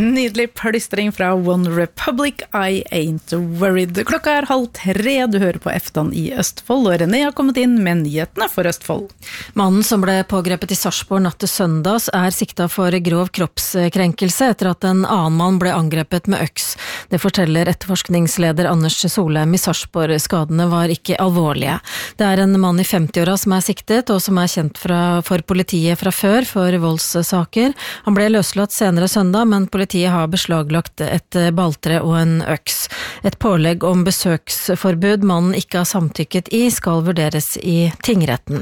nydelig plystring fra One Republic, I Ain't Worried. Klokka 2:30, du hører på Eftan i Østfold, og René har kommet inn med nyhetene for Østfold. Mannen som ble pågrepet i Sarpsborg natt til søndags er siktet for grov kroppskrenkelse etter at en annen mann ble angrepet med øks. Det forteller etterforskningsleder Anders Solheim i Sarpsborg. Skadene var ikke alvorlige. Det er en mann i 50-åra som er siktet, og som er kjent for politiet fra før for voldssaker. Han ble løslatt senere søndag, men politiet har beslaglagt et balltre og en øks. Et pålegg om besøksforbud mannen ikke har samtykket i skal vurderes i tingretten.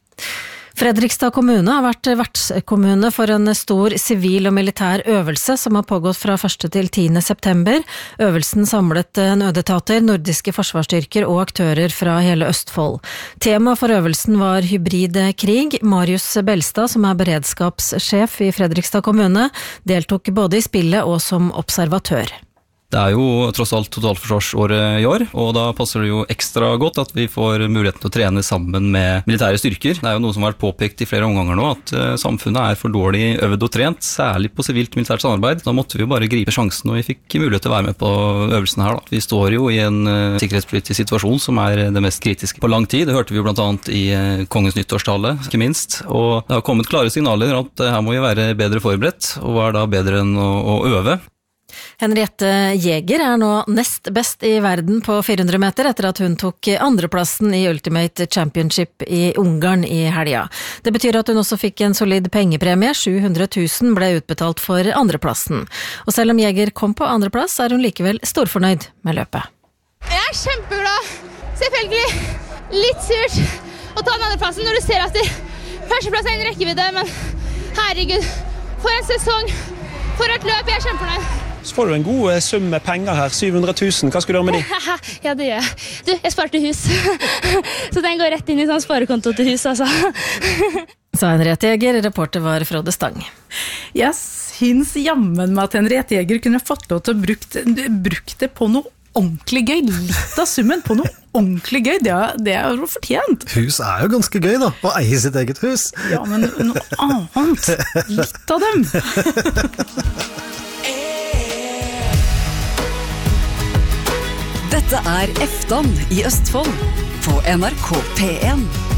Fredrikstad kommune har vært vertskommune for en stor sivil og militær øvelse som har pågått fra 1. til 10. september. Øvelsen samlet nødetater, nordiske forsvarsstyrker og aktører fra hele Østfold. Tema for øvelsen var hybrid krig. Marius Belstad, som er beredskapssjef i Fredrikstad kommune, deltok både i spillet og som observatør. Det er jo tross alt totalforsvarsåret i år, og da passer det jo ekstra godt at vi får muligheten til å trene sammen med militære styrker. Det er jo noe som har vært påpekt i flere omganger nå, at samfunnet er for dårlig øvd og trent, særlig på sivilt-militært samarbeid. Da måtte vi jo bare gripe sjansen, og vi fikk mulighet til å være med på øvelsen her. Vi står jo i en sikkerhetspolitisk situasjon som er det mest kritiske på lang tid. Det hørte vi jo blant annet i kongens nyttårstale, ikke minst. Og det har kommet klare signaler at her må vi være bedre forberedt, og hva er da bedre enn å øve? Henriette Jäger er nå nest best i verden på 400 meter etter at hun tok andreplassen i Ultimate Championship i Ungarn i helga. Det betyr at hun også fikk en solid pengepremie, 700 000 ble utbetalt for andreplassen. Og selv om Jäger kom på andreplass, er hun likevel storfornøyd med løpet. Jeg er kjempeglad, selvfølgelig litt surt å ta den andreplassen når du ser at førsteplass er en rekkevidde, men herregud, for en sesong, for et løp, jeg er kjempefornøyd. Så får du en god sum med penger her, 700 000. Hva skal du gjøre med de? Ja, det gjør jeg. Du, jeg sparte hus. Så den går rett inn i sånn sparekonto til hus, altså. Sa Henriette Jäger, reporter var Frode Stang. Jeg syns jammen med at Henriette Jäger kunne fått lov til å bruke det på noe ordentlig gøy. Litt av summen på noe ordentlig gøy, det er jo fortjent. Hus er jo ganske gøy da, å eie sitt eget hus. Ja, men noe annet. Litt av dem. Dette er Eftan i Østfold på NRK P1.